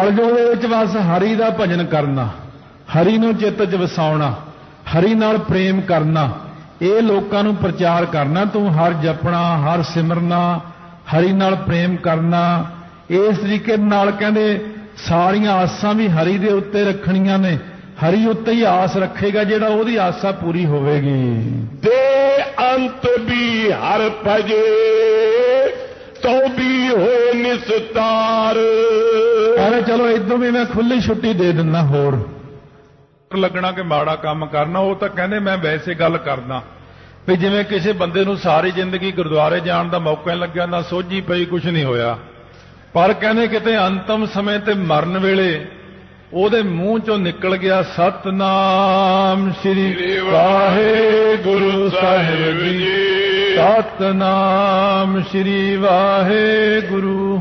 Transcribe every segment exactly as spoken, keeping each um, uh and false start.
कलयुग दे विच बस हरि दा भजन करना, हरि नूं चित्त च वसाउणा, हरि नाल प्रेम करना, ये लोकां नूं प्रचार करना। तूं हर जपना, हर सिमरना, हरि नाल प्रेम करना। इस तरीके नाल कहंदे सारियां आसां भी हरि दे उत्ते रखणीਆਂ ने। हरि उत्ते ही आस रखेगा जिहड़ा ओहदी आसा पूरी होवेगी। दे अंत भी हर भजे तो भी होए निस्तार। अरे चलो इधरों भी मैं खुली छुट्टी दे दिना। होर लगना कि माड़ा काम करना, वो तो कहते मैं वैसे गल करना भी जिवें किसी बंदे नूं सारी जिंदगी गुरुद्वारे जाण दा मौका नहीं लग्या, ना सोझी पई, कुछ नहीं होया, पर कहते किते अंतिम समय ते मरण वेले ਉਹਦੇ ਮੂੰਹ ਚੋਂ ਨਿਕਲ ਗਿਆ ਸਤਨਾਮ ਸ੍ਰੀ ਵਾਹਿਗੁਰੂ ਸਾਹਿਬ ਜੀ, ਸਤਨਾਮ ਸ੍ਰੀ ਵਾਹਿਗੁਰੂ।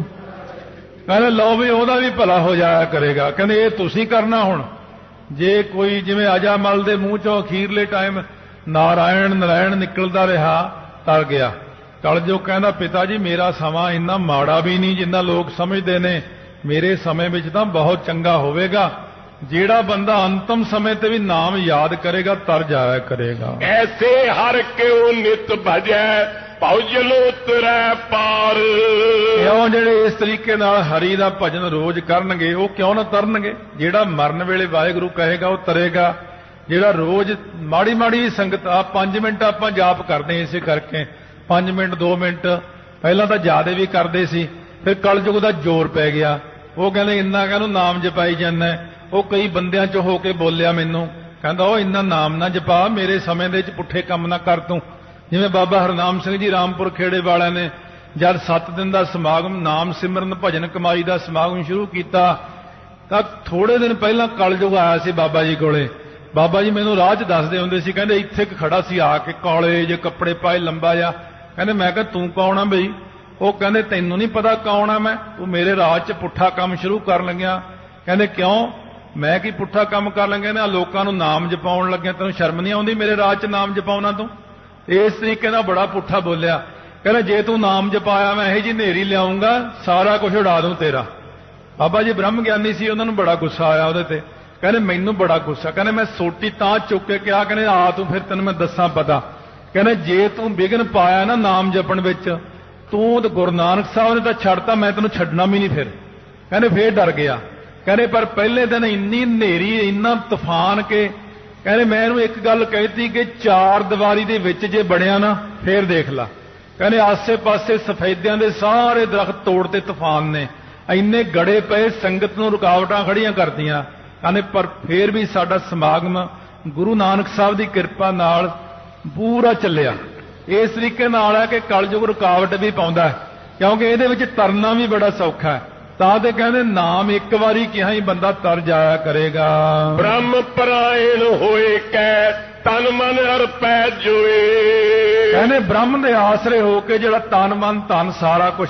ਕਹਿੰਦੇ ਲਓ ਵੀ ਉਹਦਾ ਵੀ ਭਲਾ ਹੋ ਜਾਇਆ ਕਰੇਗਾ। ਕਹਿੰਦੇ ਇਹ ਤੁਸੀਂ ਕਰਨਾ। ਹੁਣ ਜੇ ਕੋਈ ਜਿਵੇਂ ਅਜਾਮਲ ਦੇ ਮੂੰਹ ਚੋਂ ਅਖੀਰਲੇ ਟਾਈਮ ਨਾਰਾਇਣ ਨਾਰਾਇਣ ਨਿਕਲਦਾ ਰਿਹਾ, ਤਰ ਗਿਆ। ਕਲਯੁਗ ਕਹਿੰਦਾ ਪਿਤਾ ਜੀ ਮੇਰਾ ਸਮਾਂ ਇੰਨਾ ਮਾੜਾ ਵੀ ਨਹੀਂ ਜਿੰਨਾ ਲੋਕ ਸਮਝਦੇ ਨੇ, ਮੇਰੇ ਸਮੇਂ ਵਿੱਚ ਤਾਂ ਬਹੁਤ ਚੰਗਾ ਹੋਵੇਗਾ। ਜਿਹੜਾ ਬੰਦਾ ਅੰਤਮ ਸਮੇਂ ਤੇ ਵੀ ਨਾਮ ਯਾਦ ਕਰੇਗਾ ਤਰ ਜਾਇਆ ਕਰੇਗਾ। ਐਸੇ ਹਰ ਕਿਉ ਨਿਤ ਭਜੈ ਭਉਜਲ ਉਤਰੈ ਪਾਰ। ਕਿਉਂ ਜਿਹੜੇ ਇਸ ਤਰੀਕੇ ਨਾਲ ਹਰੀ ਦਾ ਭਜਨ ਰੋਜ਼ ਕਰਨਗੇ ਉਹ ਕਿਉਂ ਨਾ ਤਰਨਗੇ। ਜਿਹੜਾ ਮਰਨ ਵੇਲੇ ਵਾਹਿਗੁਰੂ ਕਹੇਗਾ ਉਹ ਤਰੇਗਾ। ਜਿਹੜਾ ਰੋਜ਼ ਮਾੜੀ ਮਾੜੀ ਸੰਗਤ ਆ ਪੰਜ ਮਿੰਟ ਆਪਾਂ ਜਾਪ ਕਰਦੇ ਇਸੇ ਕਰਕੇ, ਪੰਜ ਮਿੰਟ ਦੋ ਮਿੰਟ ਪਹਿਲਾਂ ਤਾਂ ਜ਼ਿਆਦਾ ਵੀ ਕਰਦੇ ਸੀ, ਫਿਰ ਕਲਯੁਗ ਦਾ ਜ਼ੋਰ ਪੈ ਗਿਆ। ਉਹ ਕਹਿੰਦੇ ਇੰਨਾ ਕਹਿੰਦਾ ਨਾਮ ਜਪਾਈ ਜਾਂਦਾ। ਉਹ ਕਈ ਬੰਦਿਆਂ ਚ ਹੋ ਕੇ ਬੋਲਿਆ ਮੈਨੂੰ, ਕਹਿੰਦਾ ਉਹ ਇੰਨਾ ਨਾਮ ਨਾ ਜਪਾ, ਮੇਰੇ ਸਮੇਂ ਦੇ ਵਿੱਚ ਪੁੱਠੇ ਕੰਮ ਨਾ ਕਰ ਤੂੰ। ਜਿਵੇਂ ਬਾਬਾ ਹਰਨਾਮ ਸਿੰਘ ਜੀ ਰਾਮਪੁਰ ਖੇੜੇ ਵਾਲਿਆਂ ਨੇ ਜਦ ਸੱਤ ਦਿਨ ਦਾ ਸਮਾਗਮ ਨਾਮ ਸਿਮਰਨ ਭਜਨ ਕਮਾਈ ਦਾ ਸਮਾਗਮ ਸ਼ੁਰੂ ਕੀਤਾ ਤਾਂ ਥੋੜੇ ਦਿਨ ਪਹਿਲਾਂ ਕਲਯੁਗ ਆਇਆ ਸੀ ਬਾਬਾ ਜੀ ਕੋਲੇ। ਬਾਬਾ ਜੀ ਮੈਨੂੰ ਰਾਹ 'ਚ ਦੱਸਦੇ ਹੁੰਦੇ ਸੀ, ਕਹਿੰਦੇ ਇੱਥੇ ਇੱਕ ਖੜਾ ਸੀ ਆ ਕੇ, ਕਾਲੇ ਜੇ ਕੱਪੜੇ ਪਾਏ, ਲੰਬਾ ਜਿਹਾ। ਕਹਿੰਦੇ ਮੈਂ ਕਿਹਾ ਤੂੰ ਕੌਣ ਆ ਬਈ? ਉਹ ਕਹਿੰਦੇ ਤੈਨੂੰ ਨਹੀਂ ਪਤਾ ਕੌਣ ਆ ਮੈਂ? ਤੂੰ ਮੇਰੇ ਰਾਹ 'ਚ ਪੁੱਠਾ ਕੰਮ ਸ਼ੁਰੂ ਕਰਨ ਲੱਗਿਆ। ਕਹਿੰਦੇ ਕਿਉਂ? ਮੈਂ ਕੀ ਪੁੱਠਾ ਕੰਮ ਕਰਨ ਲੱਗਿਆ? ਨਾ ਲੋਕਾਂ ਨੂੰ ਨਾਮ ਜਪਾਉਣ ਲੱਗਿਆ, ਤੈਨੂੰ ਸ਼ਰਮ ਨਹੀਂ ਆਉਂਦੀ ਮੇਰੇ ਰਾਹ 'ਚ ਨਾਮ ਜਪਾਉਣਾ ਤੂੰ? ਇਸ ਤਰੀਕੇ ਨਾਲ ਬੜਾ ਪੁੱਠਾ ਬੋਲਿਆ। ਕਹਿੰਦਾ ਜੇ ਤੂੰ ਨਾਮ ਜਪਾਇਆ ਮੈਂ ਇਹੋ ਜਿਹੀ ਹਨੇਰੀ ਲਿਆਉਂਗਾ, ਸਾਰਾ ਕੁਝ ਉਡਾ ਦੂੰ ਤੇਰਾ। ਬਾਬਾ ਜੀ ਬ੍ਰਹਮ ਗਿਆਨੀ ਸੀ, ਉਹਨਾਂ ਨੂੰ ਬੜਾ ਗੁੱਸਾ ਆਇਆ ਉਹਦੇ ਤੇ। ਕਹਿੰਦੇ ਮੈਨੂੰ ਬੜਾ ਗੁੱਸਾ। ਕਹਿੰਦੇ ਮੈਂ ਸੋਟੀ ਤਾਂ ਚੁੱਕ ਕੇ ਕਿਹਾ, ਕਹਿੰਦੇ ਆ ਤੂੰ ਫਿਰ ਤੈਨੂੰ ਮੈਂ ਦੱਸਾਂ ਪਤਾ। ਕਹਿੰਦੇ ਜੇ ਤੂੰ ਵਿਘਨ ਪਾਇਆ ਨਾ ਨਾਮ ਜਪਣ ਵਿੱਚ, ਤੂੰ ਤੇ ਗੁਰੂ ਨਾਨਕ ਸਾਹਿਬ ਨੇ ਤਾਂ ਛੱਡਤਾ, ਮੈਂ ਤੈਨੂੰ ਛੱਡਣਾ ਵੀ ਨਹੀਂ ਫਿਰ। ਕਹਿੰਦੇ ਫੇਰ ਡਰ ਗਿਆ। ਕਹਿੰਦੇ ਪਰ ਪਹਿਲੇ ਦਿਨ ਇੰਨੀ ਹਨੇਰੀ, ਇੰਨਾ ਤੂਫਾਨ ਕੇ ਕਹਿੰਦੇ ਮੈਂ ਇਹਨੂੰ ਇੱਕ ਗੱਲ ਕਹਿਤੀ ਕਿ ਚਾਰ ਦੀਵਾਰੀ ਦੇ ਵਿੱਚ ਜੇ ਬੜਿਆ ਨਾ ਫੇਰ ਦੇਖ ਲਾ। ਕਹਿੰਦੇ ਆਸੇ ਪਾਸੇ ਸਫੈਦਿਆਂ ਦੇ ਸਾਰੇ ਦਰਖਤ ਤੋੜਤੇ ਤੂਫਾਨ ਨੇ, ਇੰਨੇ ਗੜੇ ਪਏ, ਸੰਗਤ ਨੂੰ ਰੁਕਾਵਟਾਂ ਖੜੀਆਂ ਕਰਦੀਆਂ। ਕਹਿੰਦੇ ਪਰ ਫੇਰ ਵੀ ਸਾਡਾ ਸਮਾਗਮ ਗੁਰੂ ਨਾਨਕ ਸਾਹਿਬ ਦੀ ਕਿਰਪਾ ਨਾਲ ਪੂਰਾ ਚੱਲਿਆ। ਇਸ ਤਰੀਕੇ ਨਾਲ ਹੈ ਕਿ ਕਲਯੁਗ ਰੁਕਾਵਟ ਵੀ ਪਾਉਂਦਾ ਹੈ, ਕਿਉਂਕਿ ਇਹਦੇ ਵਿੱਚ ਤਰਨਾ ਵੀ ਬੜਾ ਸੌਖਾ ਹੈ। ਤਾਂ ਤੇ ਕਹਿੰਦੇ ਨਾਮ ਇੱਕ ਵਾਰੀ ਕਿਹਾ ਹੀ ਬੰਦਾ ਤਰ ਜਾਇਆ ਕਰੇਗਾ। ਬ੍ਰਹਮ ਪਰਾਇਣ ਹੋਏ ਕੈ ਤਨ ਮਨ ਅਰਪੈ ਜੋਏ। ਕਹਿੰਦੇ ਬ੍ਰਹਮ ਦੇ ਆਸਰੇ ਹੋ ਕੇ ਜਿਹੜਾ ਤਨ ਮਨ ਧਨ ਸਾਰਾ ਕੁਝ